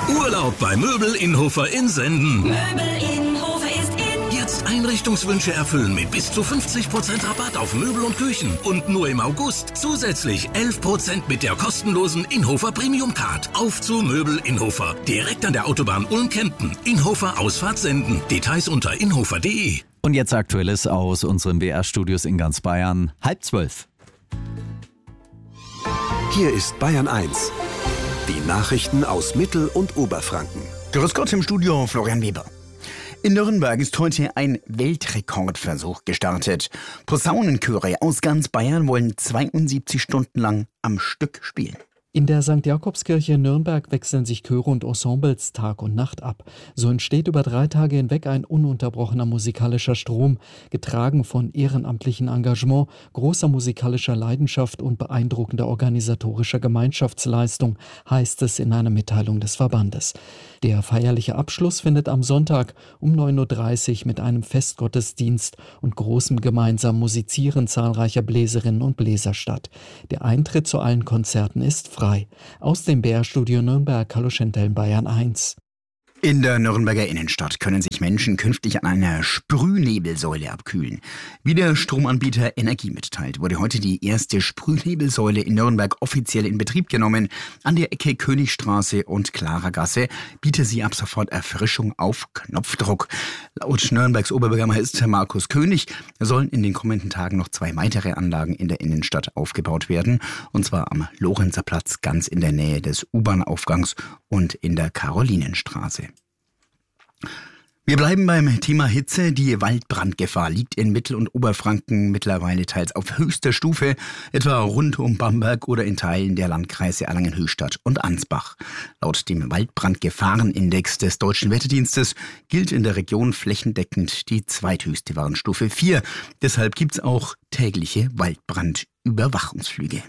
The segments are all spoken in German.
Urlaub bei Möbel Inhofer in Senden. Möbel Inhofer ist in. Jetzt Einrichtungswünsche erfüllen mit bis zu 50% Rabatt auf Möbel und Küchen. Und nur im August zusätzlich 11% mit der kostenlosen Inhofer Premium Card. Auf zu Möbel Inhofer. Direkt an der Autobahn Ulm-Kempten. Inhofer Ausfahrt Senden. Details unter inhofer.de. Und jetzt Aktuelles aus unseren BR-Studios in ganz Bayern. 11:30. Hier ist Bayern 1. Die Nachrichten aus Mittel- und Oberfranken. Grüß Gott im Studio, Florian Weber. In Nürnberg ist heute ein Weltrekordversuch gestartet. Posaunenchöre aus ganz Bayern wollen 72 Stunden lang am Stück spielen. In der St. Jakobskirche in Nürnberg wechseln sich Chöre und Ensembles Tag und Nacht ab. So entsteht über 3 Tage hinweg ein ununterbrochener musikalischer Strom, getragen von ehrenamtlichem Engagement, großer musikalischer Leidenschaft und beeindruckender organisatorischer Gemeinschaftsleistung, heißt es in einer Mitteilung des Verbandes. Der feierliche Abschluss findet am Sonntag um 9:30 Uhr mit einem Festgottesdienst und großem gemeinsamen Musizieren zahlreicher Bläserinnen und Bläser statt. Der Eintritt zu allen Konzerten ist frei. Aus dem BR-Studio Nürnberg, hallo Chantal, Bayern 1. In der Nürnberger Innenstadt können sich Menschen künftig an einer Sprühnebelsäule abkühlen. Wie der Stromanbieter Energie mitteilt, wurde heute die erste Sprühnebelsäule in Nürnberg offiziell in Betrieb genommen. An der Ecke Königstraße und Klaragasse bietet sie ab sofort Erfrischung auf Knopfdruck. Laut Nürnbergs Oberbürgermeister Markus König sollen in den kommenden Tagen noch 2 weitere Anlagen in der Innenstadt aufgebaut werden. Und zwar am Lorenzer Platz ganz in der Nähe des U-Bahn-Aufgangs und in der Karolinenstraße. Wir bleiben beim Thema Hitze. Die Waldbrandgefahr liegt in Mittel- und Oberfranken mittlerweile teils auf höchster Stufe, etwa rund um Bamberg oder in Teilen der Landkreise Erlangen-Höchstadt und Ansbach. Laut dem Waldbrandgefahrenindex des Deutschen Wetterdienstes gilt in der Region flächendeckend die zweithöchste Warnstufe 4. Deshalb gibt es auch tägliche Waldbrandüberwachungsflüge.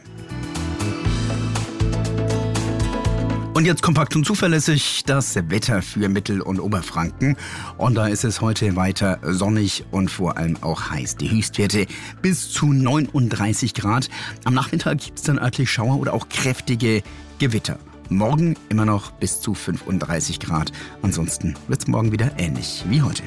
Und jetzt kompakt und zuverlässig das Wetter für Mittel- und Oberfranken. Und da ist es heute weiter sonnig und vor allem auch heiß. Die Höchstwerte bis zu 39 Grad. Am Nachmittag gibt es dann örtlich Schauer oder auch kräftige Gewitter. Morgen immer noch bis zu 35 Grad. Ansonsten wird es morgen wieder ähnlich wie heute.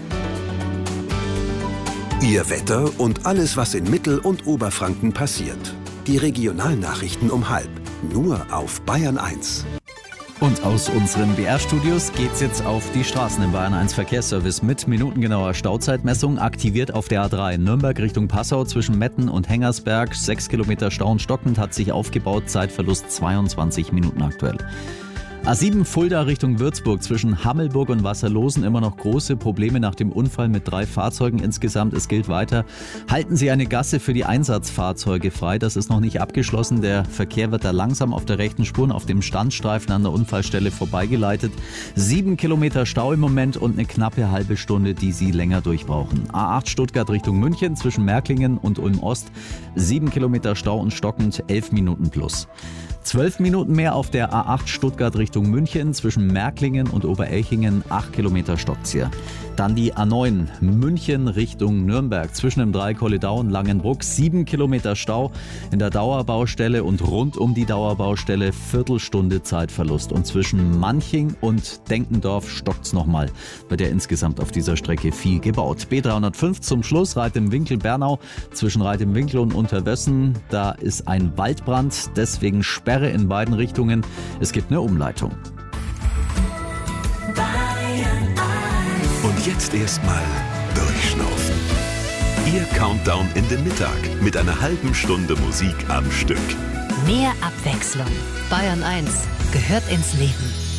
Ihr Wetter und alles, was in Mittel- und Oberfranken passiert. Die Regionalnachrichten um 12:30. Nur auf Bayern 1. Und aus unseren BR-Studios geht's jetzt auf die Straßen im Bayern 1 Verkehrsservice mit minutengenauer Stauzeitmessung. Aktiviert auf der A3 Nürnberg Richtung Passau zwischen Metten und Hengersberg. 6 Kilometer Stau und stockend hat sich aufgebaut. Zeitverlust 22 Minuten aktuell. A7 Fulda Richtung Würzburg zwischen Hammelburg und Wasserlosen immer noch große Probleme nach dem Unfall mit 3 Fahrzeugen insgesamt. Es gilt weiter, halten Sie eine Gasse für die Einsatzfahrzeuge frei. Das ist noch nicht abgeschlossen. Der Verkehr wird da langsam auf der rechten Spur auf dem Standstreifen an der Unfallstelle vorbeigeleitet. 7 Kilometer Stau im Moment und eine knappe halbe Stunde, die Sie länger durchbrauchen. A8 Stuttgart Richtung München zwischen Märklingen und Ulm Ost. 7 Kilometer Stau und stockend 11 Minuten plus. 12 Minuten mehr auf der A8 Stuttgart Richtung München zwischen Märklingen und Oberelchingen, 8 Kilometer stockt's hier. Dann die A9 München Richtung Nürnberg zwischen dem Dreikolledau und Langenbruck, 7 Kilometer Stau in der Dauerbaustelle und rund um die Dauerbaustelle Viertelstunde Zeitverlust. Und zwischen Manching und Denkendorf stockt's nochmal. Wird ja insgesamt auf dieser Strecke viel gebaut. B305 zum Schluss, Reit im Winkel Bernau zwischen Reit im Winkel und Unterwössen. Da ist ein Waldbrand, deswegen Sperre in beiden Richtungen. Es gibt eine Umleitung. Und jetzt erstmal durchschnaufen. Ihr Countdown in den Mittag mit einer halben Stunde Musik am Stück. Mehr Abwechslung. Bayern 1 gehört ins Leben.